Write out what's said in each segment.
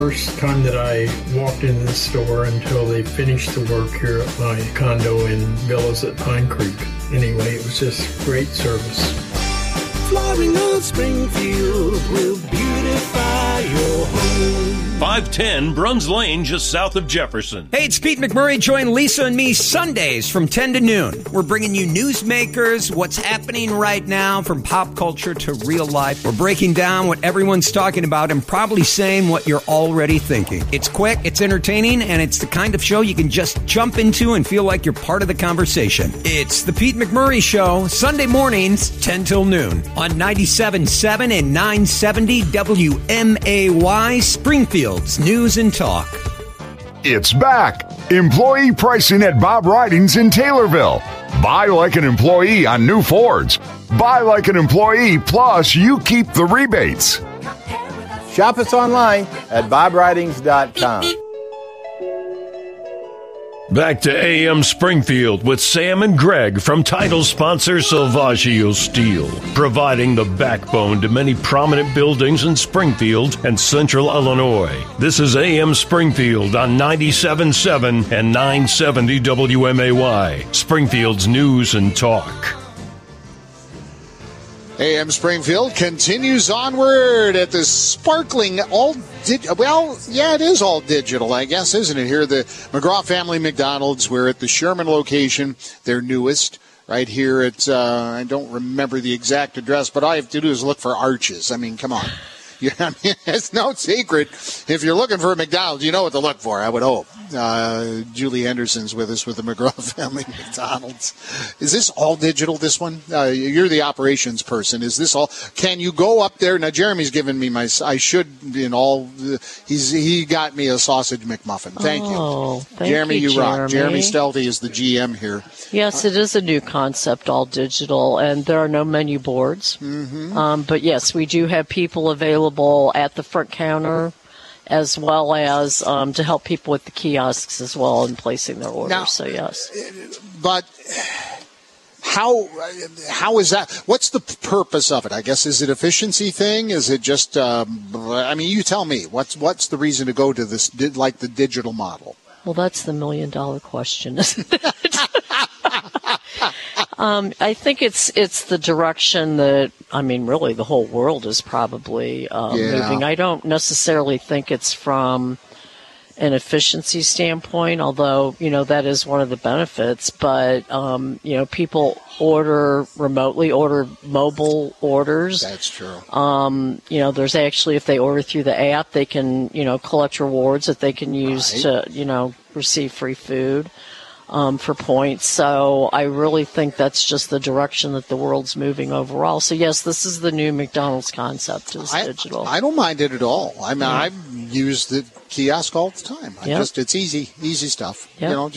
First time that I walked into the store until they finished the work here at my condo in Villas at Pine Creek. Anyway, it was just great service. Flooring of Springfield will beautify your home. 510 Bruns Lane, just south of Jefferson. Hey, it's Pete McMurray. Join Lisa and me Sundays from 10 to noon. We're bringing you newsmakers, what's happening right now from pop culture to real life. We're breaking down what everyone's talking about and probably saying what you're already thinking. It's quick, it's entertaining, and it's the kind of show you can just jump into and feel like you're part of the conversation. It's the Pete McMurray Show, Sunday mornings, 10 till noon on 97.7 and 970 WMAY Springfield. News and Talk. It's back. Employee pricing at Bob Ridings in Taylorville. Buy like an employee on new Fords. Buy like an employee, plus you keep the rebates. Shop us online at bobridings.com. Back to AM Springfield with Sam and Greg from title sponsor Silvaggio Steel, providing the backbone to many prominent buildings in Springfield and Central Illinois. This is AM Springfield on 97.7 and 970 WMAY, Springfield's News and Talk. AM Springfield continues onward at the sparkling it is all digital, I guess, isn't it? Here, the McGraw Family McDonald's. We're at the Sherman location, their newest, right here at, I don't remember the exact address, but all you have to do is look for Arches. I mean, come on. It's no secret. If you're looking for a McDonald's, you know what to look for, I would hope. Julie Henderson's with us with the McGraw Family McDonald's. Is this all digital, this one? You're the operations person. Is this all? Can you go up there? Now, Jeremy's given me he got me a sausage McMuffin. Thank you. Jeremy, you rock. Jeremy Stelty is the GM here. Yes, it is a new concept, all digital, and there are no menu boards. Mm-hmm. But yes, we do have people available at the front counter, as well as to help people with the kiosks as well in placing their orders. Now, so yes. But how is that? What's the purpose of it? I guess, is it efficiency thing? Is it just? I mean, you tell me. What's the reason to go to this, like the digital model? Well, that's the $1 million question, isn't it? I think it's the direction that, I mean, really the whole world is probably moving. I don't necessarily think it's from an efficiency standpoint, although, that is one of the benefits. But, people order remotely, order mobile orders. That's true. There's actually, if they order through the app, they can, collect rewards that they can use to, receive free food. For points. So I really think that's just the direction that the world's moving overall. So, yes, this is the new McDonald's concept, is digital. I don't mind it at all. I mean, I've used the kiosk all the time. It's easy stuff. Yep.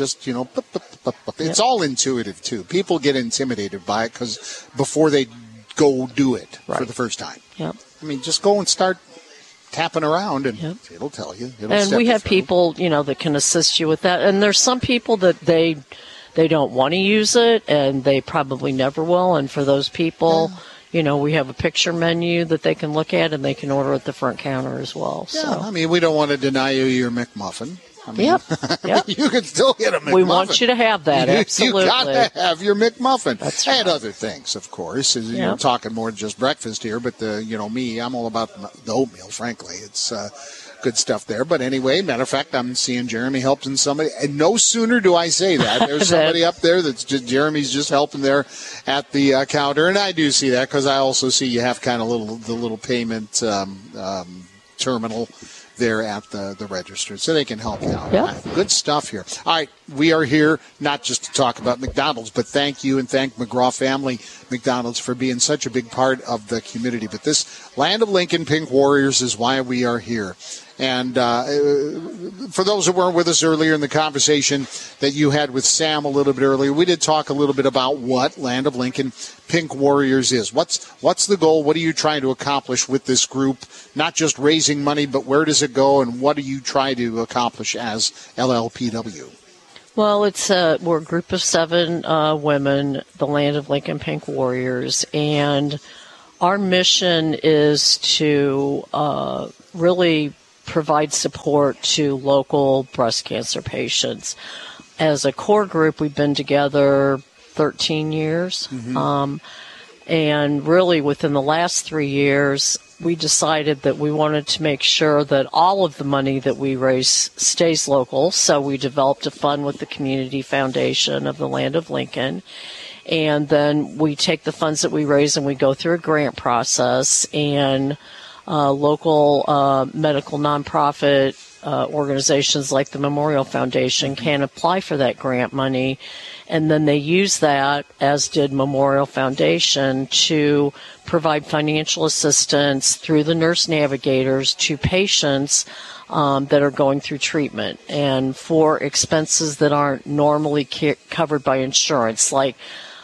It's all intuitive, too. People get intimidated by it because before they go do it for the first time. Yep. I mean, just go and start tapping around, and it'll tell you. And we have people, that can assist you with that. And there's some people that they don't want to use it, and they probably never will. And for those people, we have a picture menu that they can look at, and they can order at the front counter as well. Yeah, so. I mean, we don't want to deny you your McMuffin. I mean, Yep. You can still get a McMuffin. We want you to have that, absolutely. You got to have your McMuffin. That's right. And other things, of course. You're talking more than just breakfast here, but me, I'm all about the oatmeal, frankly. It's good stuff there. But anyway, matter of fact, I'm seeing Jeremy helping somebody. And no sooner do I say that, there's somebody up there that's Jeremy's just helping there at the counter. And I do see that because I also see you have kind of the little payment terminal there at the register, so they can help you out. Yeah. Good stuff here. All right, we are here not just to talk about McDonald's, but thank you and thank McGraw Family McDonald's for being such a big part of the community. But this Land of Lincoln Pink Warriors is why we are here. And for those who weren't with us earlier in the conversation that you had with Sam a little bit earlier, we did talk a little bit about what Land of Lincoln Pink Warriors is. What's the goal? What are you trying to accomplish with this group? Not just raising money, but where does it go, and what do you try to accomplish as LLPW? Well, we're a group of 7 women, the Land of Lincoln Pink Warriors, and our mission is to really provide support to local breast cancer patients. As a core group, we've been together 13 years. And really within the last 3 years, we decided that we wanted to make sure that all of the money that we raise stays local. So we developed a fund with the Community Foundation of the Land of Lincoln. And then we take the funds that we raise and we go through a grant process, and local medical nonprofit organizations like the Memorial Foundation can apply for that grant money. And then they use that, as did Memorial Foundation, to provide financial assistance through the nurse navigators to patients that are going through treatment, and for expenses that aren't normally covered by insurance, like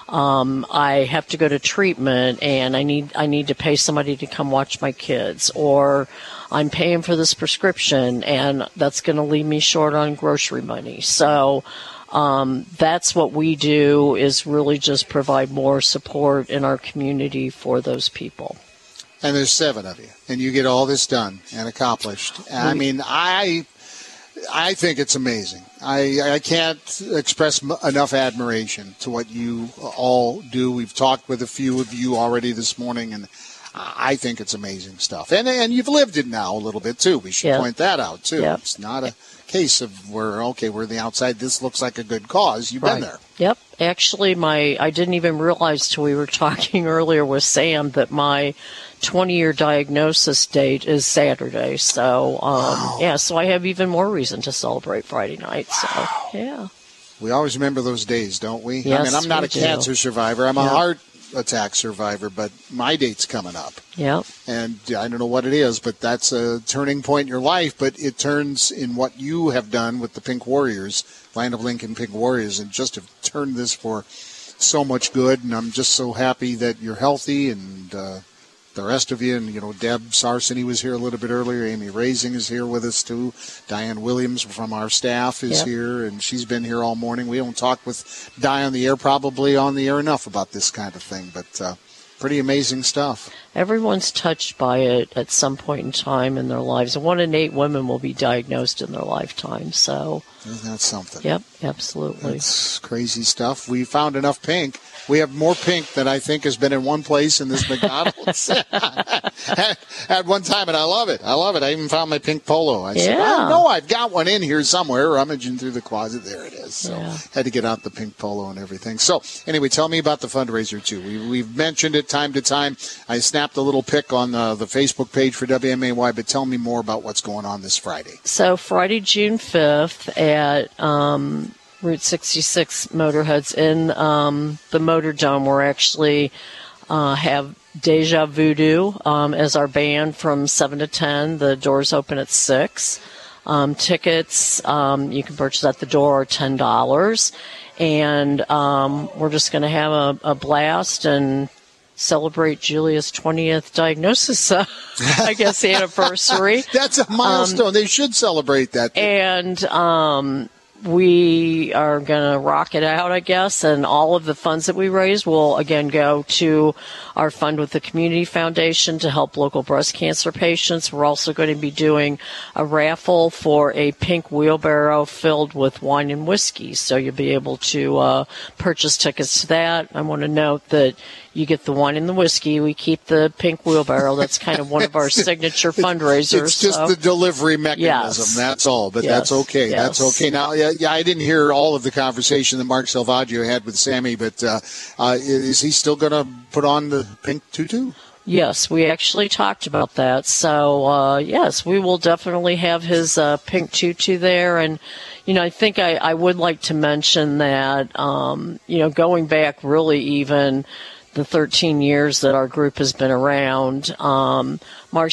I have to go to treatment and I need to pay somebody to come watch my kids, or I'm paying for this prescription and that's going to leave me short on grocery money. So that's what we do, is really just provide more support in our community for those people. And there's 7 of you, and you get all this done and accomplished. I mean, I think it's amazing. I can't express enough admiration to what you all do. We've talked with a few of you already this morning, and I think it's amazing stuff. And you've lived it now a little bit, too. We should point that out, too. Yep. It's not a case of we're on the outside, this looks like a good cause. You've been there. Yep. Actually, I didn't even realize till we were talking earlier with Sam that my 20-year diagnosis date is Saturday. So, so I have even more reason to celebrate Friday night. So, yeah. We always remember those days, don't we? Yes, I mean, I'm not a cancer survivor. I'm a Yep. heart attack survivor, but my date's coming up. Yep. And I don't know what it is, but that's a turning point in your life. But it turns in what you have done with the Pink Warriors, Land of Lincoln Pink Warriors, and just have turned this for so much good. And I'm just so happy that you're healthy, and the rest of you, and, you know, Deb Sarseny was here a little bit earlier. Amy Raising is here with us, too. Diane Williams from our staff is here, and she's been here all morning. We don't talk with Di on the air, probably on the air enough about this kind of thing, but pretty amazing stuff. Everyone's touched by it at some point in time in their lives. 1 in 8 women will be diagnosed in their lifetime. So, isn't that something? Yep, absolutely. It's crazy stuff. We found enough pink. We have more pink than I think has been in one place in this McDonald's at one time, and I love it. I love it. I even found my pink polo. I said, I know I've got one in here somewhere, rummaging through the closet. There it is. So had to get out the pink polo and everything. So anyway, tell me about the fundraiser, too. We've mentioned it time to time. I snapped a little pic on the Facebook page for WMAY, but tell me more about what's going on this Friday. So Friday, June 5th at Route 66 Motorheads in the Motor Dome. We're actually have Deja Voodoo as our band from 7 to 10. The doors open at 6. Tickets you can purchase at the door are $10. And we're just going to have a blast and celebrate Julia's 20th diagnosis, I guess, anniversary. That's a milestone. They should celebrate that. And we are going to rock it out, I guess, and all of the funds that we raise will, again, go to our fund with the Community Foundation to help local breast cancer patients. We're also going to be doing a raffle for a pink wheelbarrow filled with wine and whiskey, so you'll be able to purchase tickets to that. I want to note that you get the wine and the whiskey. We keep the pink wheelbarrow. That's kind of one of our signature fundraisers. It's just the delivery mechanism. Yes. That's all. But that's okay. Yes. That's okay. Now, I didn't hear all of the conversation that Mark Salvaggio had with Sammy, but is he still going to put on the pink tutu? Yes, we actually talked about that. So, yes, we will definitely have his pink tutu there. And, you know, I think I would like to mention that, you know, going back really even the 13 years that our group has been around, Mark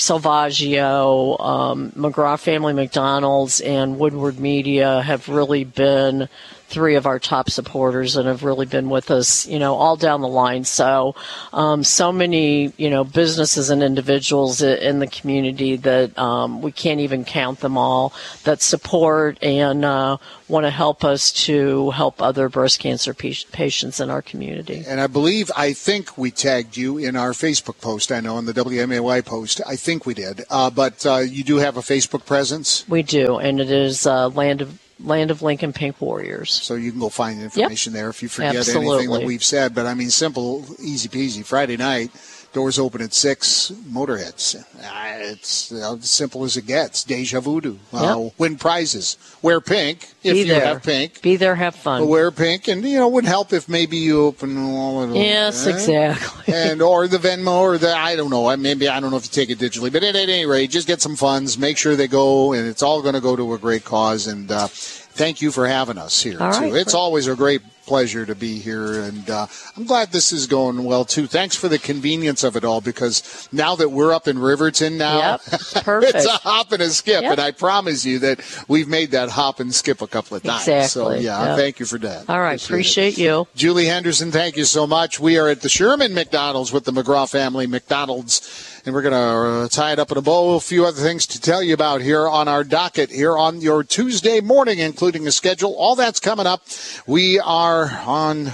Salvaggio, McGraw Family McDonald's, and Woodward Media have really been three of our top supporters and have really been with us, all down the line. So, so many, businesses and individuals in the community that we can't even count them all that support and want to help us to help other breast cancer patients in our community. And I think we tagged you in our Facebook post. I know in the WMAY post. I think we did. But you do have a Facebook presence? We do, and it is Land of Lincoln Pink Warriors. So you can go find information there if you forget Absolutely. anything that we've said. But, simple, easy peasy. Friday night, doors open at 6, Motorheads. It's as simple as it gets. Deja Voodoo. Win prizes. Wear pink if you have pink. Be there, have fun. Wear pink. And, it wouldn't help if maybe you open all of them. Yes, exactly. Or the Venmo or I don't know. I don't know if you take it digitally. But at any rate, just get some funds. Make sure they go. And it's all going to go to a great cause. And thank you for having us here, all too. Right. It's always a great pleasure to be here, and I'm glad this is going well, too. Thanks for the convenience of it all, because now that we're up in Riverton now, perfect. It's a hop and a skip, and I promise you that we've made that hop and skip a couple of times. Exactly. So, thank you for that. All right, appreciate you. Julie Henderson, thank you so much. We are at the Sherman McDonald's with the McGraw family McDonald's, and we're going to tie it up in a bow. A few other things to tell you about here on our docket here on your Tuesday morning, including a schedule. All that's coming up. We are on,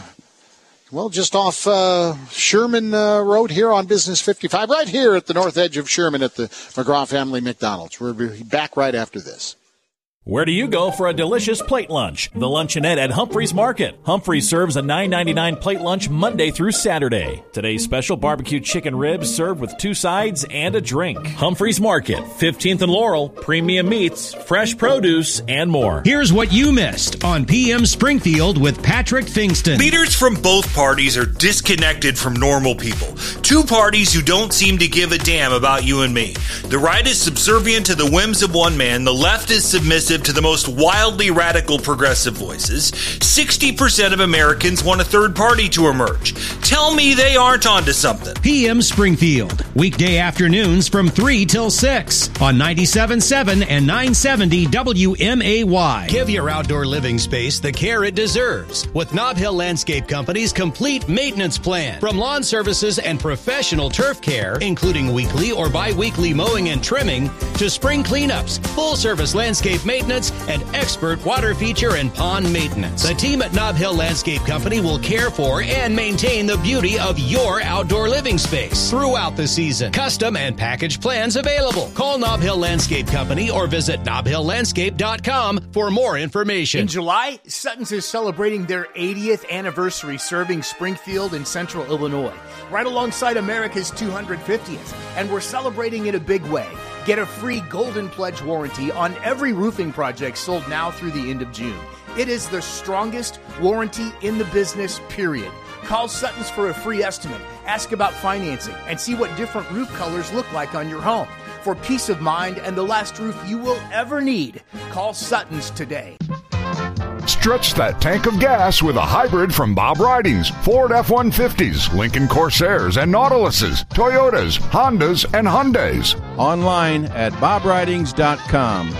just off Sherman Road here on Business 55, right here at the north edge of Sherman at the McGraw family McDonald's. We'll be back right after this. Where do you go for a delicious plate lunch? The Luncheonette at Humphreys Market. Humphreys serves a $9.99 plate lunch Monday through Saturday. Today's special barbecue chicken ribs served with 2 sides and a drink. Humphreys Market, 15th and Laurel, premium meats, fresh produce, and more. Here's what you missed on PM Springfield with Patrick Fingston. Leaders from both parties are disconnected from normal people. 2 parties who don't seem to give a damn about you and me. The right is subservient to the whims of one man. The left is submissive to the most wildly radical progressive voices. 60% of Americans want a third party to emerge. Tell me they aren't onto something. PM Springfield, weekday afternoons from 3 till 6 on 97.7 and 970 WMAY. Give your outdoor living space the care it deserves with Nob Hill Landscape Company's complete maintenance plan. From lawn services and professional turf care, including weekly or bi-weekly mowing and trimming, to spring cleanups, full-service landscape maintenance, and expert water feature and pond maintenance. The team at Nob Hill Landscape Company will care for and maintain the beauty of your outdoor living space throughout the season. Custom and package plans available. Call Nob Hill Landscape Company or visit nobhilllandscape.com for more information. In July, Sutton's is celebrating their 80th anniversary serving Springfield and Central Illinois, right alongside America's 250th, and we're celebrating in a big way. Get a free Golden Pledge warranty on every roofing project sold now through the end of June. It is the strongest warranty in the business, period. Call Sutton's for a free estimate, ask about financing, and see what different roof colors look like on your home. For peace of mind and the last roof you will ever need, call Sutton's today. Stretch that tank of gas with a hybrid from Bob Ridings. Ford F-150s, Lincoln Corsairs and Nautiluses, Toyotas, Hondas, and Hyundais. Online at bobridings.com.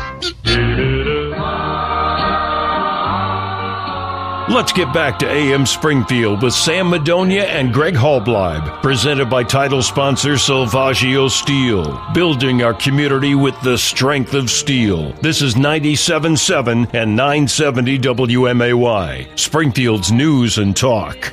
Let's get back to AM Springfield with Sam Madonia and Greg Hallbleib, presented by title sponsor Salvaggio Steel, building our community with the strength of steel. This is 97.7 and 970 WMAY, Springfield's news and talk.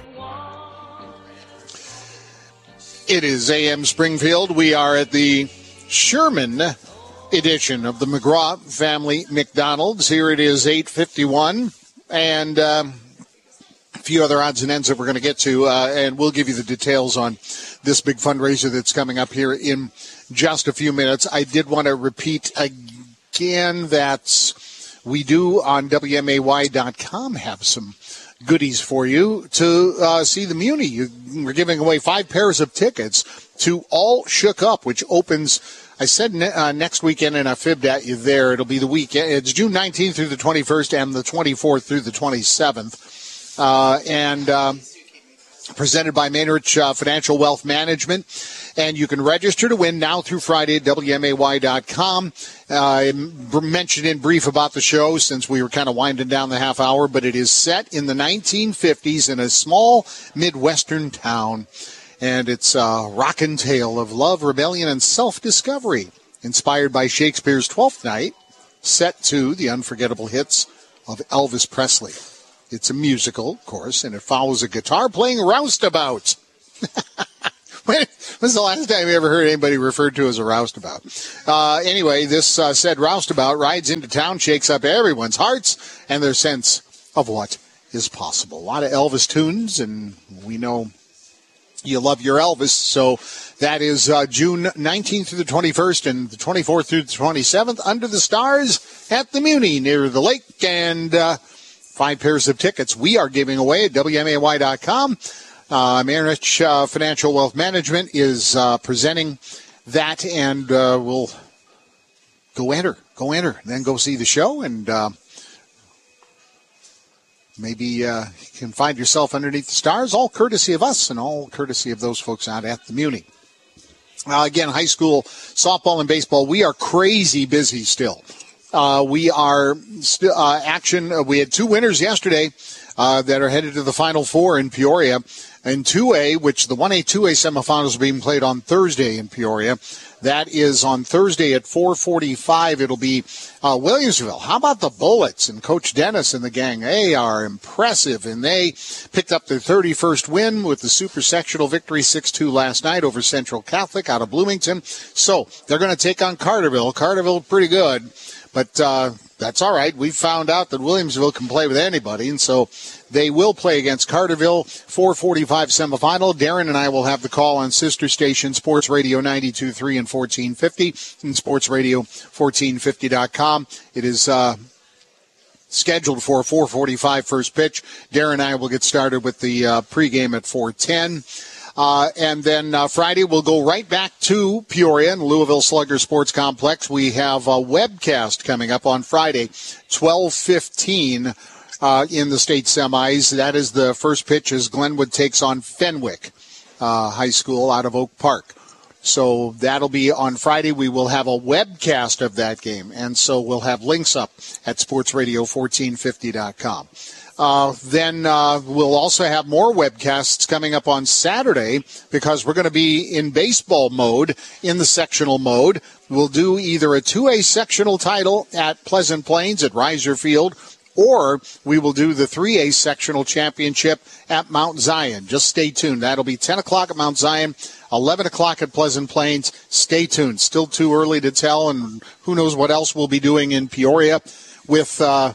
It is AM Springfield. We are at the Sherman edition of the McGraw family McDonald's. Here it is 8:51, and a few other odds and ends that we're going to get to, and we'll give you the details on this big fundraiser that's coming up here in just a few minutes. I did want to repeat again that we do on WMAY.com have some goodies for you to see the Muni. We're giving away 5 pairs of tickets to All Shook Up, which opens, I said next weekend, and I fibbed at you there. It'll be the weekend. It's June 19th through the 21st and the 24th through the 27th. presented by Mainrich Financial Wealth Management. And you can register to win now through Friday at WMAY.com. I mentioned in brief about the show since we were kind of winding down the half hour, but it is set in the 1950s in a small Midwestern town. And it's a rockin' tale of love, rebellion, and self-discovery, inspired by Shakespeare's Twelfth Night, set to the unforgettable hits of Elvis Presley. It's a musical, of course, and it follows a guitar-playing roustabout. When's the last time you ever heard anybody referred to as a roustabout? Anyway, this said roustabout rides into town, shakes up everyone's hearts and their sense of what is possible. A lot of Elvis tunes, and we know you love your Elvis, so that is June 19th through the 21st and the 24th through the 27th under the stars at the Muni near the lake, and 5 pairs of tickets we are giving away at WMAY.com. Mainrich Financial Wealth Management is presenting that, and we'll go enter, then go see the show, and maybe you can find yourself underneath the stars, all courtesy of us and all courtesy of those folks out at the Muni. Again, high school softball and baseball, we are crazy busy still. We are action. We had 2 winners yesterday that are headed to the Final Four in Peoria. In 2A, which the 1A, 2A semifinals are being played on Thursday in Peoria. That is on Thursday at 4:45. It'll be Williamsville. How about the Bullets and Coach Dennis and the gang? They are impressive, and they picked up their 31st win with the super sectional victory 6-2 last night over Central Catholic out of Bloomington. So they're going to take on Carterville. Carterville pretty good, but that's all right. We found out that Williamsville can play with anybody, and so they will play against Carterville. 4:45 semifinal. Darren and I will have the call on sister station Sports Radio 92.3 and 1450 and Sports Radio 1450.com. It is scheduled for a 4:45 first pitch. Darren and I will get started with the pregame at 4:10. And then Friday, we'll go right back to Peoria and Louisville Slugger Sports Complex. We have a webcast coming up on Friday, 12:15 in the state semis. That is the first pitch as Glenwood takes on Fenwick High School out of Oak Park. So that'll be on Friday. We will have a webcast of that game, and so we'll have links up at sportsradio1450.com. Then we'll also have more webcasts coming up on Saturday because we're going to be in baseball mode, in the sectional mode. We'll do either a 2A sectional title at Pleasant Plains at Reiser Field, or we will do the 3A sectional championship at Mount Zion. Just stay tuned. That'll be 10 o'clock at Mount Zion, 11 o'clock at Pleasant Plains. Stay tuned. Still too early to tell, and who knows what else we'll be doing in Peoria with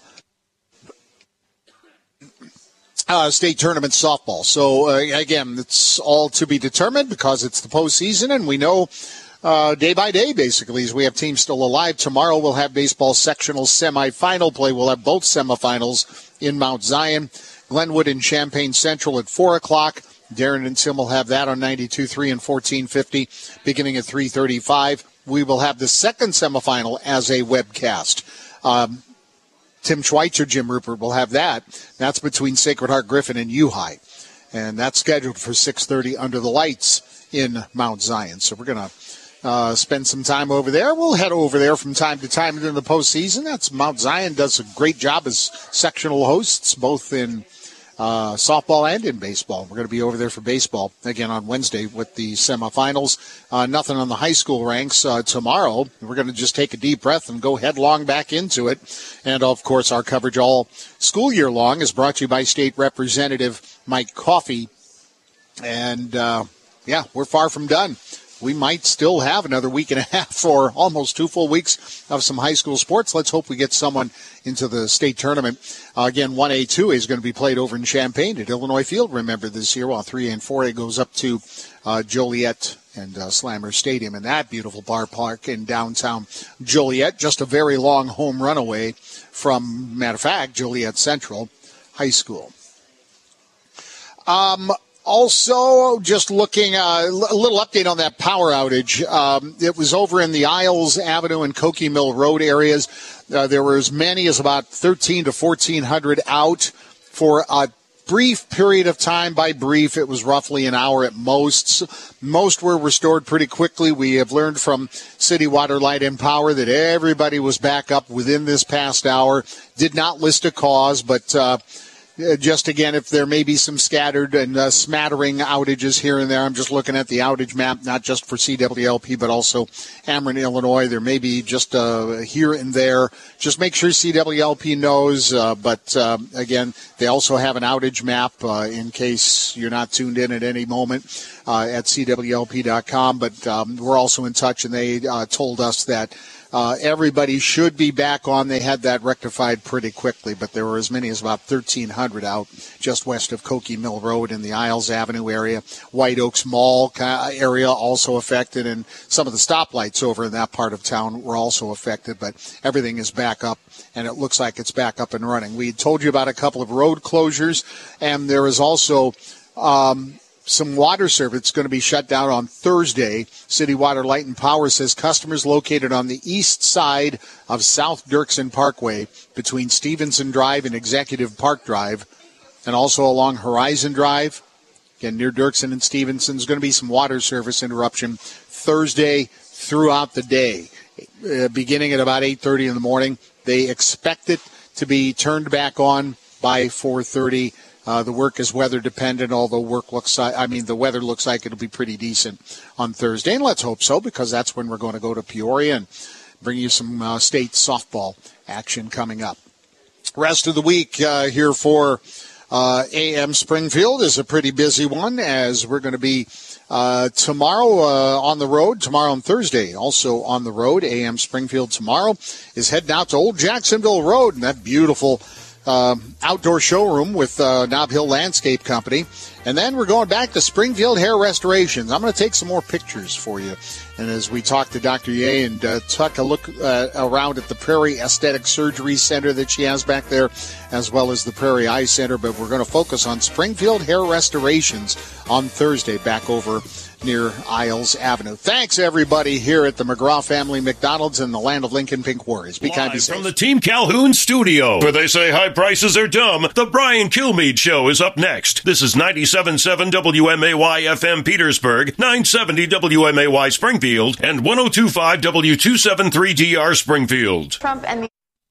state tournament softball. So, again, it's all to be determined because it's the postseason, and we know day by day, basically, as we have teams still alive. Tomorrow we'll have baseball sectional semifinal play. We'll have both semifinals in Mount Zion. Glenwood and Champaign Central at 4 o'clock. Darren and Tim will have that on 92.3 and 1450 beginning at 3:35. We will have the second semifinal as a webcast. Tim Schweitzer, Jim Rupert will have that. That's between Sacred Heart Griffin and U-High. And that's scheduled for 6:30 under the lights in Mount Zion. So we're going to spend some time over there. We'll head over there from time to time in the postseason. That's Mount Zion does a great job as sectional hosts, both in softball and in baseball. We're going to be over there for baseball again on Wednesday with the semifinals. Nothing on the high school ranks tomorrow. We're going to just take a deep breath and go headlong back into it. And, of course, our coverage all school year long is brought to you by State Representative Mike Coffey. And, we're far from done. We might still have another week and a half or almost 2 full weeks of some high school sports. Let's hope we get someone into the state tournament. Again, 1A, 2A is going to be played over in Champaign at Illinois Field, remember, this year, while 3A and 4A goes up to Joliet and Slammer Stadium in that beautiful park in downtown Joliet. Just a very long home run away from, matter of fact, Joliet Central High School. Also, just looking, a little update on that power outage. It was over in the Isles Avenue and Cokie Mill Road areas. There were as many as about 1,300 to 1,400 out for a brief period of time. By brief, it was roughly an hour at most. Most were restored pretty quickly. We have learned from City Water, Light and Power that everybody was back up within this past hour. Did not list a cause, but just again, if there may be some scattered and smattering outages here and there, I'm just looking at the outage map, not just for CWLP, but also Ameren, Illinois. There may be just here and there. Just make sure CWLP knows. But again, they also have an outage map in case you're not tuned in at any moment at CWLP.com. But we're also in touch, and they told us that everybody should be back on. They had that rectified pretty quickly, but there were as many as about 1,300 out just west of Cokie Mill Road in the Isles Avenue area. White Oaks Mall area also affected, and some of the stoplights over in that part of town were also affected, but everything is back up, and it looks like it's back up and running. We told you about a couple of road closures, and there is also some water service going to be shut down on Thursday. City Water, Light and Power says customers located on the east side of South Dirksen Parkway between Stevenson Drive and Executive Park Drive, and also along Horizon Drive, again near Dirksen and Stevenson, is going to be some water service interruption Thursday throughout the day, beginning at about 8:30 in the morning. They expect it to be turned back on by 4:30. The work is weather dependent, although the weather looks like it'll be pretty decent on Thursday. And let's hope so, because that's when we're going to go to Peoria and bring you some state softball action coming up. Rest of the week here for AM Springfield is a pretty busy one, as we're going to be tomorrow on the road, tomorrow and Thursday also on the road. AM Springfield tomorrow is heading out to Old Jacksonville Road and that beautiful outdoor showroom with Nob Hill Landscape Company. And then we're going back to Springfield Hair Restorations. I'm going to take some more pictures for you. And as we talk to Dr. Ye and take a look around at the Prairie Aesthetic Surgery Center that she has back there, as well as the Prairie Eye Center. But we're going to focus on Springfield Hair Restorations on Thursday back over near Isles Avenue. Thanks, everybody, here at the McGraw Family McDonald's in the land of Lincoln Pink Warriors. Be kind, be safe. From the Team Calhoun studio, where they say high prices are dumb, the Brian Kilmeade Show is up next. This is 97.7 WMAY FM Petersburg, 970 WMAY Springfield, and 102.5 W273DR Springfield. Trump and the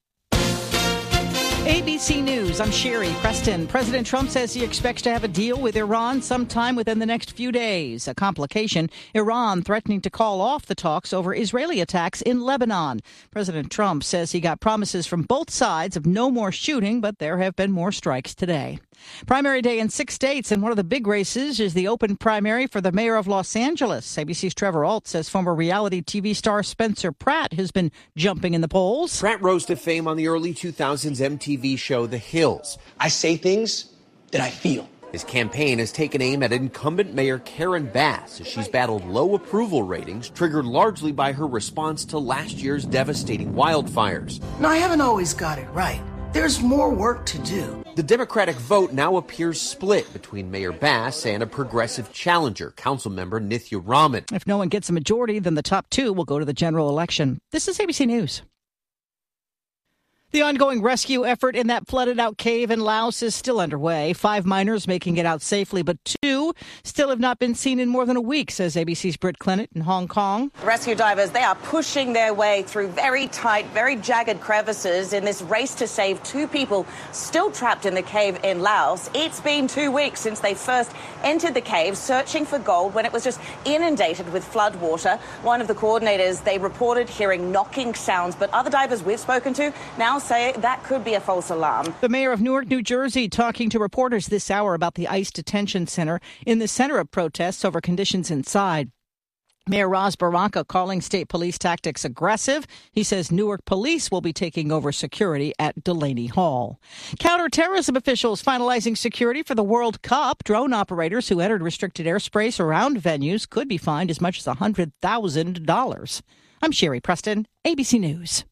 ABC News, I'm Sherry Preston. President Trump says he expects to have a deal with Iran sometime within the next few days. A complication, Iran threatening to call off the talks over Israeli attacks in Lebanon. President Trump says he got promises from both sides of no more shooting, but there have been more strikes today. Primary day in 6 states, and one of the big races is the open primary for the mayor of Los Angeles. ABC's Trevor Ault says former reality TV star Spencer Pratt has been jumping in the polls. Pratt rose to fame on the early 2000s MTV show The Hills. I say things that I feel. His campaign has taken aim at incumbent Mayor Karen Bass as she's battled low approval ratings, triggered largely by her response to last year's devastating wildfires. No, I haven't always got it right. There's more work to do. The Democratic vote now appears split between Mayor Bass and a progressive challenger, Councilmember Nithya Raman. If no one gets a majority, then the top two will go to the general election. This is ABC News. The ongoing rescue effort in that flooded-out cave in Laos is still underway. 5 miners making it out safely, but 2 still have not been seen in more than a week, says ABC's Britt Clennett in Hong Kong. Rescue divers, they are pushing their way through very tight, very jagged crevices in this race to save 2 people still trapped in the cave in Laos. It's been 2 weeks since they first entered the cave searching for gold when it was just inundated with flood water. One of the coordinators, they reported hearing knocking sounds, but other divers we've spoken to now say that could be a false alarm. The mayor of Newark, New Jersey, talking to reporters this hour about the ICE detention center in the center of protests over conditions inside. Mayor Ras Baraka calling state police tactics aggressive. He says Newark police will be taking over security at Delaney Hall. Counterterrorism officials finalizing security for the World Cup. Drone operators who entered restricted airspace around venues could be fined as much as $100,000. I'm Sherry Preston, ABC News.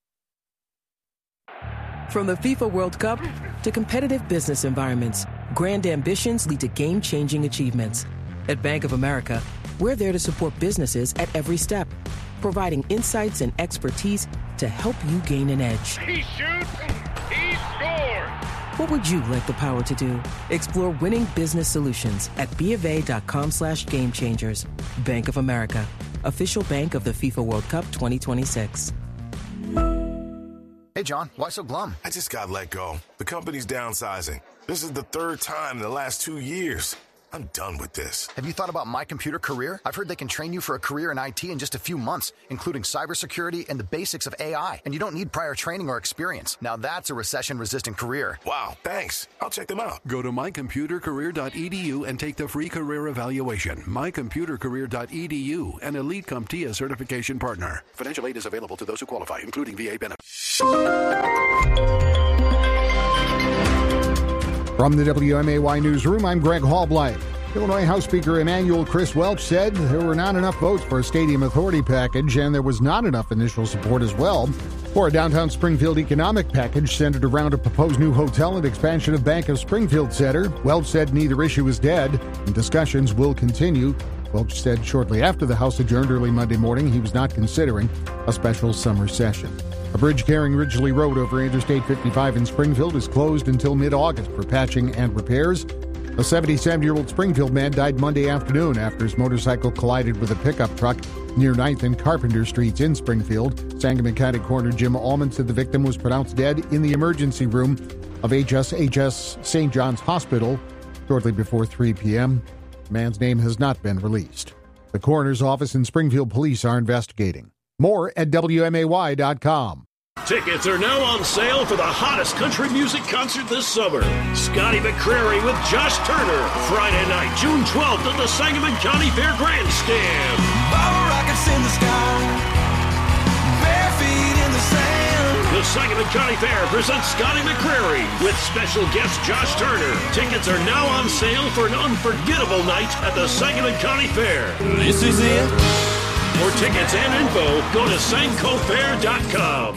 From the FIFA World Cup to competitive business environments, grand ambitions lead to game-changing achievements. At Bank of America, we're there to support businesses at every step, providing insights and expertise to help you gain an edge. He shoots, he scores. What would you like the power to do? Explore winning business solutions at BofA.com/gamechangers. Bank of America, official bank of the FIFA World Cup 2026. Hey, John, why so glum? I just got let go. The company's downsizing. This is the third time in the last 2 years. I'm done with this. Have you thought about My Computer Career? I've heard they can train you for a career in IT in just a few months, including cybersecurity and the basics of AI. And you don't need prior training or experience. Now that's a recession-resistant career. Wow, thanks. I'll check them out. Go to mycomputercareer.edu and take the free career evaluation. mycomputercareer.edu, an Elite CompTIA certification partner. Financial aid is available to those who qualify, including VA benefits. From the WMAY newsroom, I'm Greg Hallblight. Illinois House Speaker Emanuel Chris Welch said there were not enough votes for a stadium authority package, and there was not enough initial support as well for a downtown Springfield economic package centered around a proposed new hotel and expansion of Bank of Springfield Center. Welch said neither issue is dead, and discussions will continue. Welch said shortly after the House adjourned early Monday morning he was not considering a special summer session. A bridge carrying Ridgely Road over Interstate 55 in Springfield is closed until mid-August for patching and repairs. A 77-year-old Springfield man died Monday afternoon after his motorcycle collided with a pickup truck near 9th and Carpenter Streets in Springfield. Sangamon County Coroner Jim Allman said the victim was pronounced dead in the emergency room of HSHS St. John's Hospital shortly before 3 p.m. The man's name has not been released. The coroner's office and Springfield police are investigating. More at WMAY.com. Tickets are now on sale for the hottest country music concert this summer. Scotty McCreery with Josh Turner. Friday night, June 12th at the Sangamon County Fair Grandstand. Bottle rockets in the sky, bare feet in the sand. The Sangamon County Fair presents Scotty McCreery with special guest Josh Turner. Tickets are now on sale for an unforgettable night at the Sangamon County Fair. This is it. For tickets and info, go to sancofair.com.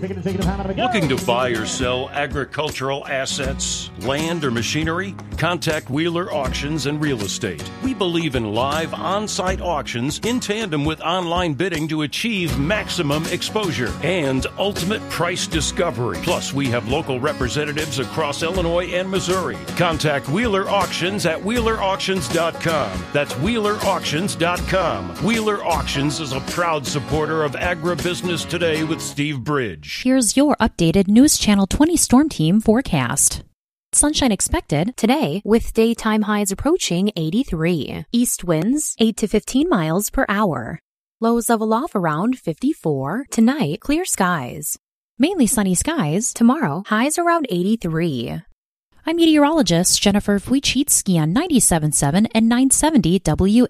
Looking to buy or sell agricultural assets, land, or machinery? Contact Wheeler Auctions and Real Estate. We believe in live on-site auctions in tandem with online bidding to achieve maximum exposure and ultimate price discovery. Plus, we have local representatives across Illinois and Missouri. Contact Wheeler Auctions at WheelerAuctions.com. That's WheelerAuctions.com. Wheeler Auctions is a proud supporter of Agribusiness Today with Steve Bridge. Here's your updated News Channel 20 Storm Team forecast. Sunshine expected today with daytime highs approaching 83. East winds 8 to 15 miles per hour. Lows level off around 54. Tonight, clear skies. Mainly sunny skies. Tomorrow, highs around 83. I'm meteorologist Jennifer Wojcicki on 97.7 and 970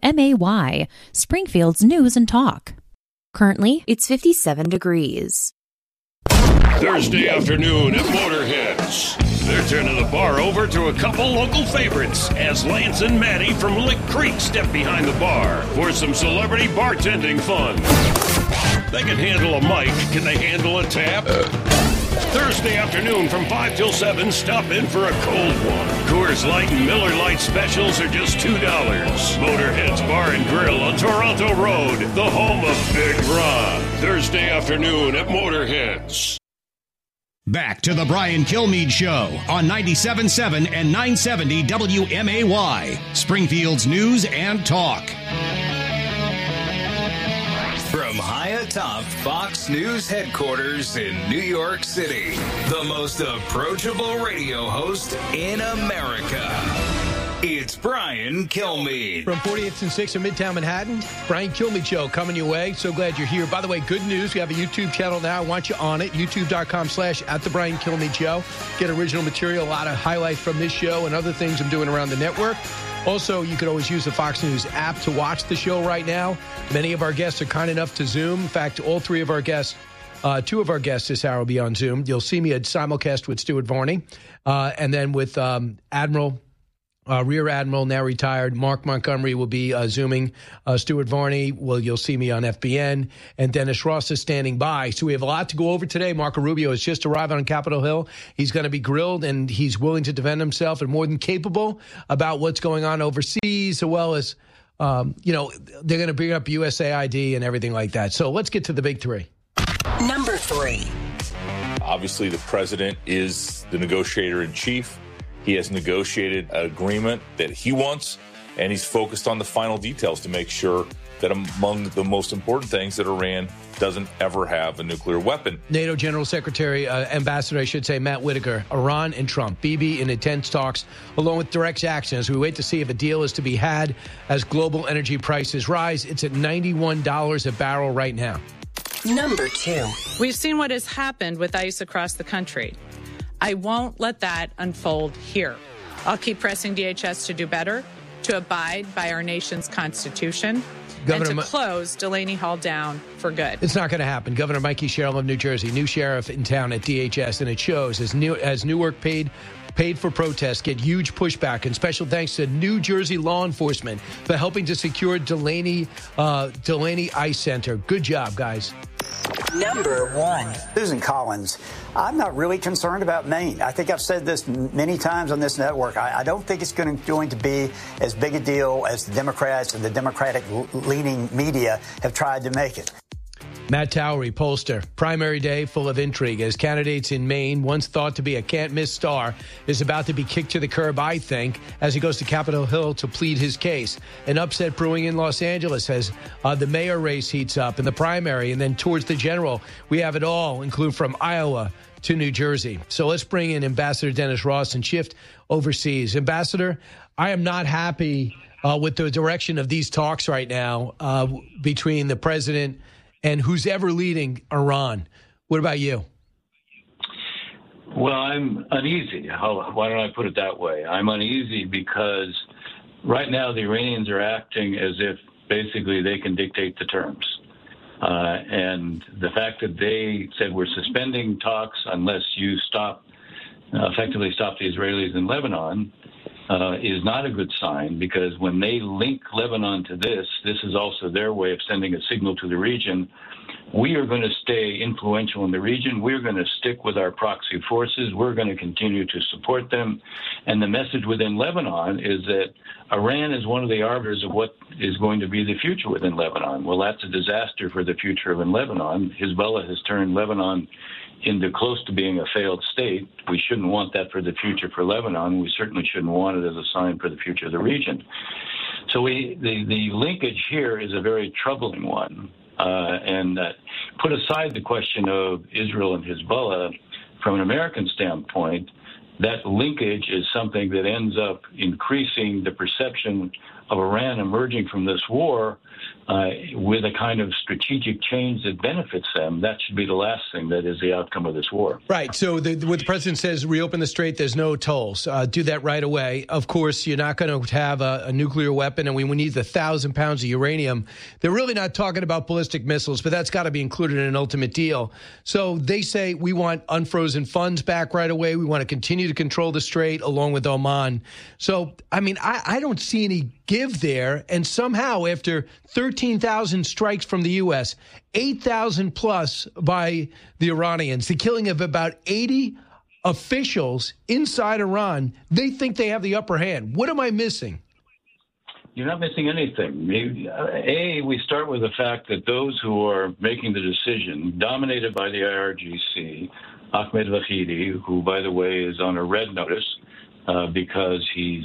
WMAY, Springfield's News and Talk. Currently, it's 57 degrees. Thursday afternoon at Motorheads. They're turning the bar over to a couple local favorites as Lance and Maddie from Lick Creek step behind the bar for some celebrity bartending fun. They can handle a mic. Can they handle a tap? Thursday afternoon from 5 till 7, stop in for a cold one. Coors Light and Miller Lite specials are just $2. Motorheads Bar and Grill on Toronto Road, the home of Big Ron. Thursday afternoon at Motorheads. Back to the Brian Kilmeade Show on 97.7 and 970 WMAY, Springfield's News and Talk. From high atop Fox News headquarters in New York City, the most approachable radio host in America. It's Brian Kilmeade. From 48th and 6th in Midtown Manhattan, Brian Kilmeade Show coming your way. So glad you're here. By the way, good news. We have a YouTube channel now. I want you on it. YouTube.com/@TheBrianKilmeade Show. Get original material, a lot of highlights from this show and other things I'm doing around the network. Also, you could always use the Fox News app to watch the show right now. Many of our guests are kind enough to Zoom. In fact, all three of our guests, two of our guests this hour will be on Zoom. You'll see me at simulcast with Stuart Varney, and then with Rear Admiral, now retired, Mark Montgomery will be Zooming. Stuart Varney, you'll see me on FBN. And Dennis Ross is standing by. So we have a lot to go over today. Marco Rubio has just arrived on Capitol Hill. He's going to be grilled, and he's willing to defend himself and more than capable about what's going on overseas, as well as, they're going to bring up USAID and everything like that. So let's get to the big three. Number 3. Obviously, the president is the negotiator in chief. He has negotiated an agreement that he wants, and he's focused on the final details to make sure that among the most important things that Iran doesn't ever have a nuclear weapon. NATO General Secretary, Ambassador, I should say, Matt Whitaker, Iran and Trump, Bibi in intense talks, along with direct action as we wait to see if a deal is to be had as global energy prices rise. It's at $91 a barrel right now. Number 2. We've seen what has happened with ICE across the country. I won't let that unfold here. I'll keep pressing DHS to do better, to abide by our nation's Constitution, and to close Delaney Hall down for good. It's not going to happen. Governor Mikey Sherrill of New Jersey, new sheriff in town at DHS, and it shows as Newark paid for protests get huge pushback. And special thanks to New Jersey law enforcement for helping to secure Delaney Ice Center. Good job, guys. Number 1. Susan Collins. I'm not really concerned about Maine. I think I've said this many times on this network. I don't think it's going to be as big a deal as the Democrats and the Democratic-leaning media have tried to make it. Matt Towery, pollster. Primary day full of intrigue as candidates in Maine, once thought to be a can't-miss star, is about to be kicked to the curb, I think, as he goes to Capitol Hill to plead his case. An upset brewing in Los Angeles as the mayor race heats up in the primary, and then towards the general, we have it all, including from Iowa to New Jersey. So let's bring in Ambassador Dennis Ross and shift overseas. Ambassador, I am not happy with the direction of these talks right now between the president and who's ever leading Iran. What about you? Well, I'm uneasy. Why don't I put it that way? I'm uneasy because right now the Iranians are acting as if basically they can dictate the terms. And the fact that they said we're suspending talks unless you effectively stop the Israelis in Lebanon is not a good sign, because when they link Lebanon to this is also their way of sending a signal to the region. We are going to stay influential in the region. We're going to stick with our proxy forces. We're going to continue to support them. And the message within Lebanon is that Iran is one of the arbiters of what is going to be the future within Lebanon. Well, that's a disaster for the future of Lebanon. Hezbollah has turned Lebanon into close to being a failed state. We shouldn't want that for the future for Lebanon. We certainly shouldn't want it as a sign for the future of the region. So the linkage here is a very troubling one. And put aside the question of Israel and Hezbollah, from an American standpoint, that linkage is something that ends up increasing the perception of Iran emerging from this war with a kind of strategic change that benefits them. That should be the last thing that is the outcome of this war. Right. So what the president says, reopen the strait, there's no tolls. Do that right away. Of course, you're not going to have a nuclear weapon, and we need 1,000 pounds of uranium. They're really not talking about ballistic missiles, but that's got to be included in an ultimate deal. So they say we want unfrozen funds back right away. We want to continue to control the strait along with Oman. So, I mean, I don't see any give there. And somehow, after 13,000 strikes from the U.S., 8,000 plus by the Iranians, the killing of about 80 officials inside Iran, they think they have the upper hand. What am I missing? You're not missing anything. We start with the fact that those who are making the decision, dominated by the IRGC, Ahmed Vahidi, who, by the way, is on a red notice because he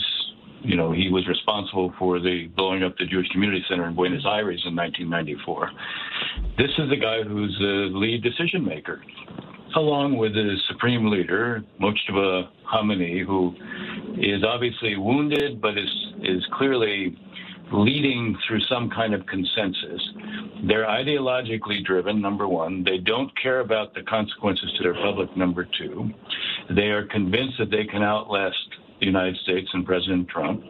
was responsible for the blowing up the Jewish Community Center in Buenos Aires in 1994. This is the guy who's the lead decision maker, along with the supreme leader, Mojtaba Khamenei, who is obviously wounded but is clearly leading through some kind of consensus. They're ideologically driven, number one. They don't care about the consequences to their public, number two. They are convinced that they can outlast the United States and President Trump.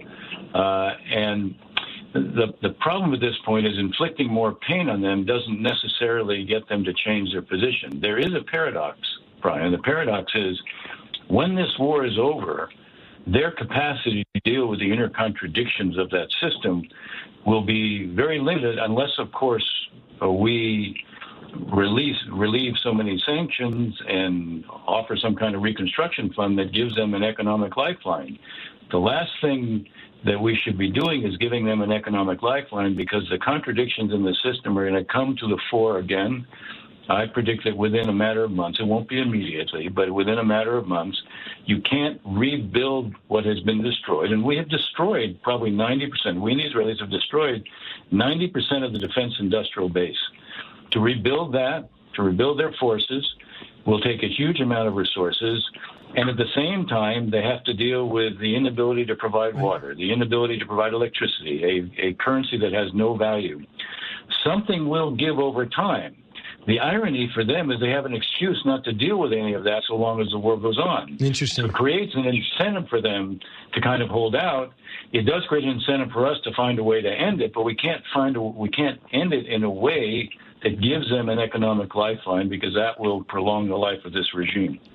And the problem at this point is inflicting more pain on them doesn't necessarily get them to change their position. There is a paradox, Brian. The paradox is when this war is over, their capacity to deal with the inner contradictions of that system will be very limited unless, of course, we relieve so many sanctions and offer some kind of reconstruction fund that gives them an economic lifeline. The last thing that we should be doing is giving them an economic lifeline, because the contradictions in the system are going to come to the fore again. I predict that within a matter of months, it won't be immediately, but within a matter of months, you can't rebuild what has been destroyed. And we have destroyed probably 90%. We and the Israelis have destroyed 90% of the defense industrial base. To rebuild that, to rebuild their forces, will take a huge amount of resources. And at the same time, they have to deal with the inability to provide water, the inability to provide electricity, a currency that has no value. Something will give over time. The irony for them is they have an excuse not to deal with any of that so long as the war goes on. Interesting. So it creates an incentive for them to kind of hold out. It does create an incentive for us to find a way to end it, but we can't end it in a way that gives them an economic lifeline, because that will prolong the life of this regime.